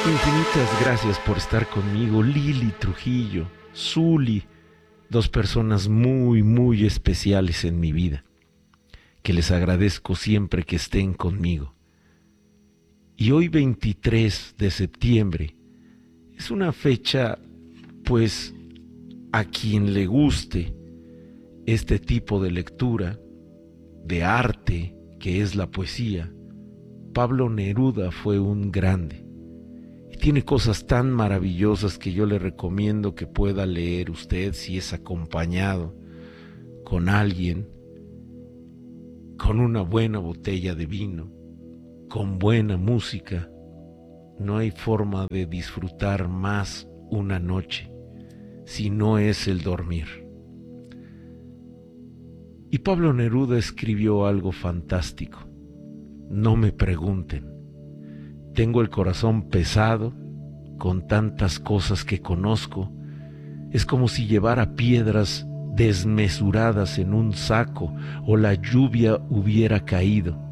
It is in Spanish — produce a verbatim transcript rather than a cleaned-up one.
Infinitas gracias por estar conmigo, Lili Trujillo, Zuli, dos personas muy, muy especiales en mi vida, que les agradezco siempre que estén conmigo. Y hoy veintitrés de septiembre es una fecha, pues, a quien le guste este tipo de lectura, de arte, que es la poesía. Pablo Neruda fue un grande. Tiene cosas tan maravillosas que yo le recomiendo que pueda leer usted si es acompañado con alguien, con una buena botella de vino, con buena música. No hay forma de disfrutar más una noche si no es el dormir. Y Pablo Neruda escribió algo fantástico. No me pregunten. Tengo el corazón pesado con tantas cosas que conozco. Es como si llevara piedras desmesuradas en un saco o la lluvia hubiera caído.